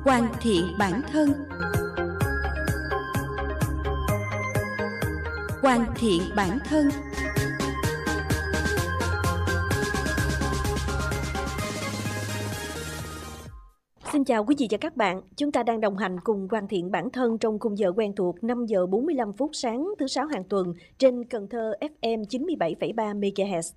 Hoàn thiện bản thân. Hoàn thiện bản thân. Xin chào quý vị và các bạn. Chúng ta đang đồng hành cùng Hoàn thiện bản thân trong khung giờ quen thuộc 5 giờ 45 phút sáng thứ Sáu hàng tuần trên Cần Thơ FM 97,3 MHz.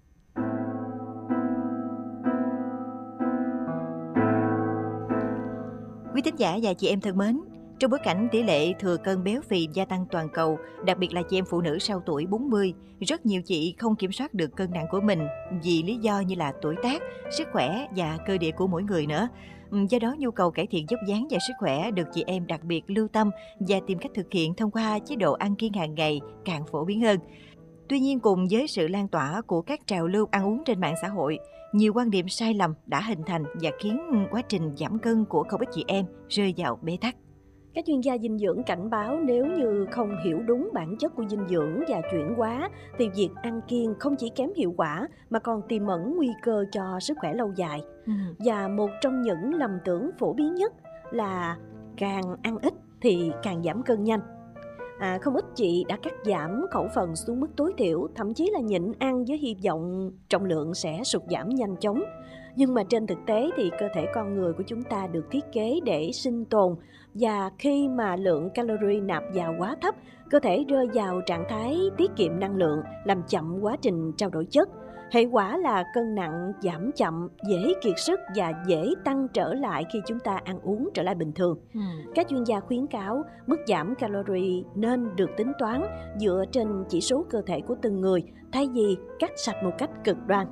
Quý thính giả và chị em thân mến, trong bối cảnh tỷ lệ thừa cân béo phì gia tăng toàn cầu, đặc biệt là chị em phụ nữ sau tuổi 40, rất nhiều chị không kiểm soát được cân nặng của mình vì lý do như là tuổi tác, sức khỏe và cơ địa của mỗi người nữa. Do đó, nhu cầu cải thiện vóc dáng và sức khỏe được chị em đặc biệt lưu tâm và tìm cách thực hiện thông qua chế độ ăn kiêng hàng ngày càng phổ biến hơn. Tuy nhiên, cùng với sự lan tỏa của các trào lưu ăn uống trên mạng xã hội, nhiều quan điểm sai lầm đã hình thành và khiến quá trình giảm cân của không ít chị em rơi vào bế tắc. Các chuyên gia dinh dưỡng cảnh báo nếu như không hiểu đúng bản chất của dinh dưỡng và chuyển hóa thì việc ăn kiêng không chỉ kém hiệu quả mà còn tiềm ẩn nguy cơ cho sức khỏe lâu dài. Và một trong những lầm tưởng phổ biến nhất là càng ăn ít thì càng giảm cân nhanh. Không ít chị đã cắt giảm khẩu phần xuống mức tối thiểu, thậm chí là nhịn ăn với hy vọng trọng lượng sẽ sụt giảm nhanh chóng. Nhưng mà trên thực tế thì cơ thể con người của chúng ta được thiết kế để sinh tồn, và khi mà lượng calorie nạp vào quá thấp, cơ thể rơi vào trạng thái tiết kiệm năng lượng, làm chậm quá trình trao đổi chất. Hệ quả là cân nặng giảm chậm, dễ kiệt sức và dễ tăng trở lại khi chúng ta ăn uống trở lại bình thường. Các chuyên gia khuyến cáo mức giảm calorie nên được tính toán dựa trên chỉ số cơ thể của từng người, thay vì cắt sạch một cách cực đoan.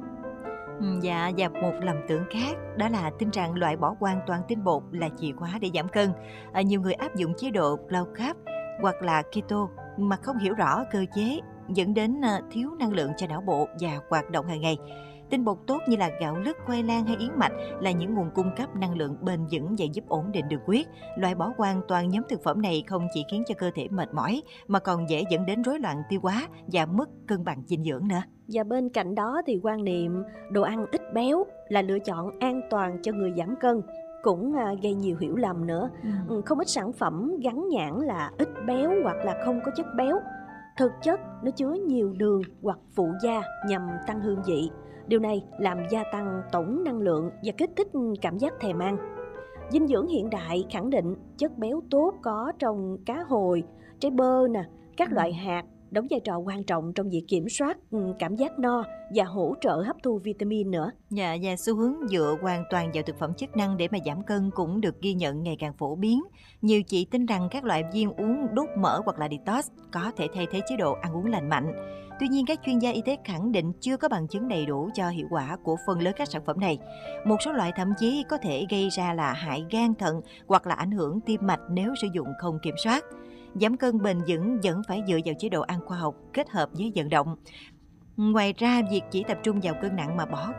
Và một lầm tưởng khác đó là tin rằng loại bỏ hoàn toàn tinh bột là chìa khóa để giảm cân. Nhiều người áp dụng chế độ low carb hoặc là keto mà không hiểu rõ cơ chế, dẫn đến thiếu năng lượng cho não bộ và hoạt động hàng ngày. Tinh bột tốt như là gạo lứt, khoai lang hay yến mạch là những nguồn cung cấp năng lượng bền vững và giúp ổn định đường huyết. Loại bỏ hoàn toàn nhóm thực phẩm này không chỉ khiến cho cơ thể mệt mỏi mà còn dễ dẫn đến rối loạn tiêu hóa và mất cân bằng dinh dưỡng nữa. Và bên cạnh đó thì quan niệm đồ ăn ít béo là lựa chọn an toàn cho người giảm cân cũng gây nhiều hiểu lầm nữa. Không ít sản phẩm gắn nhãn là ít béo hoặc là không có chất béo. Thực chất nó chứa nhiều đường hoặc phụ gia nhằm tăng hương vị. Điều này làm gia tăng tổng năng lượng và kích thích cảm giác thèm ăn. Dinh dưỡng hiện đại khẳng định chất béo tốt có trong cá hồi, trái bơ, các loại hạt đóng vai trò quan trọng trong việc kiểm soát cảm giác no và hỗ trợ hấp thu vitamin nữa. Và xu hướng dựa hoàn toàn vào thực phẩm chức năng để mà giảm cân cũng được ghi nhận ngày càng phổ biến. Nhiều chị tin rằng các loại viên uống đốt mỡ hoặc là detox có thể thay thế chế độ ăn uống lành mạnh. Tuy nhiên, các chuyên gia y tế khẳng định chưa có bằng chứng đầy đủ cho hiệu quả của phần lớn các sản phẩm này. Một số loại thậm chí có thể gây ra là hại gan thận hoặc là ảnh hưởng tim mạch nếu sử dụng không kiểm soát. Giảm cân bền vững vẫn phải dựa vào chế độ ăn khoa học kết hợp với vận động. Ngoài ra, việc chỉ tập trung vào cân nặng mà bỏ